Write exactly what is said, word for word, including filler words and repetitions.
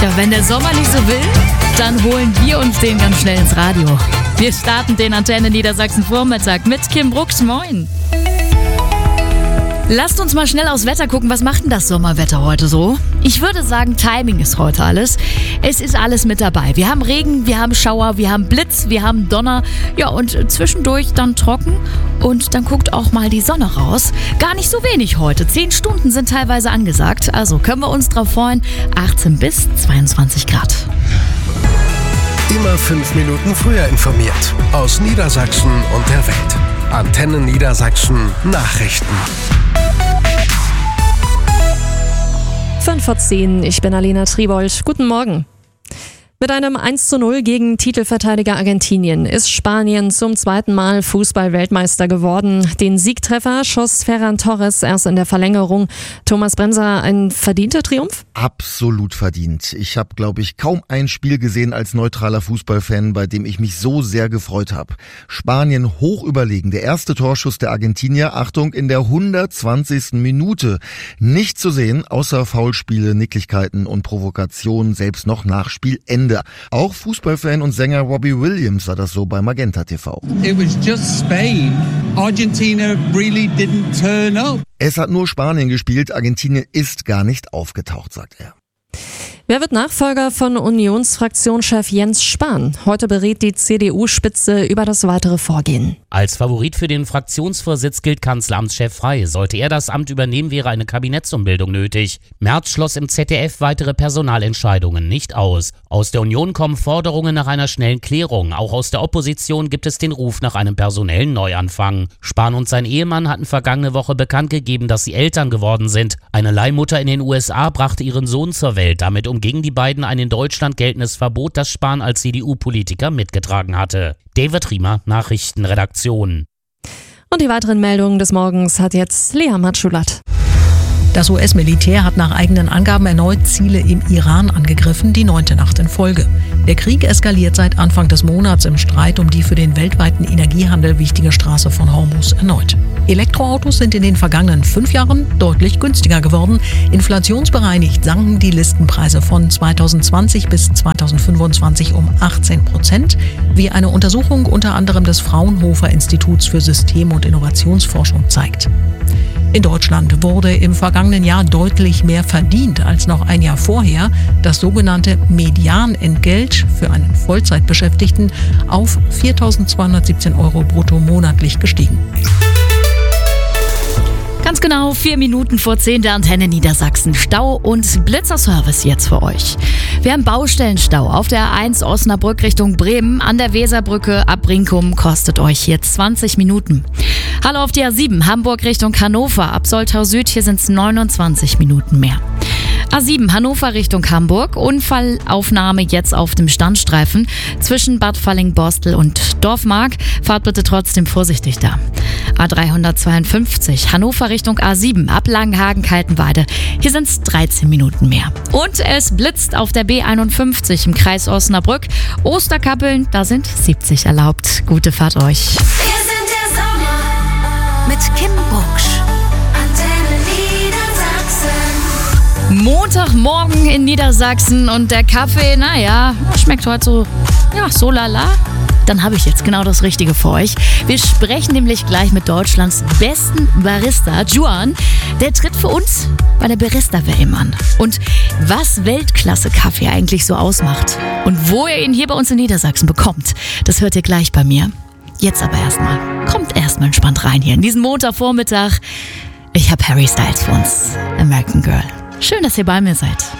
Tja, wenn der Sommer nicht so will, dann holen wir uns den ganz schnell ins Radio. Wir starten den Antenne Niedersachsen Vormittag mit Kim Brooks. Moin. Lasst uns mal schnell aufs Wetter gucken. Was macht denn das Sommerwetter heute so? Ich würde sagen, Timing ist heute alles. Es ist alles mit dabei. Wir haben Regen, wir haben Schauer, wir haben Blitz, wir haben Donner. Ja, und zwischendurch dann trocken. Und dann guckt auch mal die Sonne raus. Gar nicht so wenig heute. Zehn Stunden sind teilweise angesagt. Also können wir uns drauf freuen. achtzehn bis zweiundzwanzig Grad. Immer fünf Minuten früher informiert. Aus Niedersachsen und der Welt. Antenne Niedersachsen Nachrichten. fünf vor zehn, ich bin Alena Tribold. Guten Morgen. Mit einem eins zu null gegen Titelverteidiger Argentinien ist Spanien zum zweiten Mal Fußball-Weltmeister geworden. Den Siegtreffer schoss Ferran Torres erst in der Verlängerung. Thomas Bremser, ein verdienter Triumph? Absolut verdient. Ich habe, glaube ich, kaum ein Spiel gesehen als neutraler Fußballfan, bei dem ich mich so sehr gefreut habe. Spanien hoch überlegen. Der erste Torschuss der Argentinier, Achtung, in der hundertzwanzigsten Minute. Nicht zu sehen, außer Foulspiele, Nicklichkeiten und Provokationen, selbst noch nach Spielende. Auch Fußballfan und Sänger Robbie Williams sah das so bei Magenta T V. It was just Spain. Argentina really didn't turn up. Es hat nur Spanien gespielt, Argentinien ist gar nicht aufgetaucht, sagt er. Wer wird Nachfolger von Unionsfraktionschef Jens Spahn? Heute berät die C D U-Spitze über das weitere Vorgehen. Als Favorit für den Fraktionsvorsitz gilt Kanzleramtschef Frey. Sollte er das Amt übernehmen, wäre eine Kabinettsumbildung nötig. Merz schloss im Z D F weitere Personalentscheidungen nicht aus. Aus der Union kommen Forderungen nach einer schnellen Klärung. Auch aus der Opposition gibt es den Ruf nach einem personellen Neuanfang. Spahn und sein Ehemann hatten vergangene Woche bekannt gegeben, dass sie Eltern geworden sind. Eine Leihmutter in den U S A brachte ihren Sohn zur Welt. Damit umgingen die beiden ein in Deutschland geltendes Verbot, das Spahn als C D U-Politiker mitgetragen hatte. David Riemer, Nachrichtenredaktion. Und die weiteren Meldungen des Morgens hat jetzt Lea Matschulat. Das U S-Militär hat nach eigenen Angaben erneut Ziele im Iran angegriffen, die neunte Nacht in Folge. Der Krieg eskaliert seit Anfang des Monats im Streit um die für den weltweiten Energiehandel wichtige Straße von Hormuz erneut. Elektroautos sind in den vergangenen fünf Jahren deutlich günstiger geworden. Inflationsbereinigt sanken die Listenpreise von zweitausendzwanzig bis zweitausendfünfundzwanzig um achtzehn Prozent, wie eine Untersuchung unter anderem des Fraunhofer Instituts für System- und Innovationsforschung zeigt. In Deutschland wurde im vergangenen Jahr deutlich mehr verdient als noch ein Jahr vorher. Das sogenannte Medianentgelt für einen Vollzeitbeschäftigten auf viertausendzweihundertsiebzehn Euro brutto monatlich gestiegen. Ganz genau, vier Minuten vor zehn der Antenne Niedersachsen. Stau und Blitzerservice jetzt für euch. Wir haben Baustellenstau auf der A eins Osnabrück Richtung Bremen. An der Weserbrücke ab Brinkum kostet euch hier zwanzig Minuten. Hallo auf die A sieben Hamburg Richtung Hannover. Ab Soltau Süd, hier sind es neunundzwanzig Minuten mehr. A sieben Hannover Richtung Hamburg. Unfallaufnahme jetzt auf dem Standstreifen zwischen Bad Falling-Borstel und Dorfmark. Fahrt bitte trotzdem vorsichtig da. A dreihundertzweiundfünfzig Hannover Richtung A sieben ab Langenhagen-Kaltenweide. Hier sind es dreizehn Minuten mehr. Und es blitzt auf der B einundfünfzig im Kreis Osnabrück. Osterkappeln, da sind siebzig erlaubt. Gute Fahrt euch. Wir sind der Sommer mit Kim Brooks. Antenne Niedersachsen. Montagmorgen in Niedersachsen und der Kaffee, naja, schmeckt heute so, ja, so lala. Dann habe ich jetzt genau das Richtige für euch. Wir sprechen nämlich gleich mit Deutschlands besten Barista, Juan. Der tritt für uns bei der Barista-W M an. Und was Weltklasse-Kaffee eigentlich so ausmacht und wo ihr ihn hier bei uns in Niedersachsen bekommt, das hört ihr gleich bei mir. Jetzt aber erstmal, kommt erstmal entspannt rein hier in diesen Montagvormittag. Ich habe Harry Styles für uns, American Girl. Schön, dass ihr bei mir seid.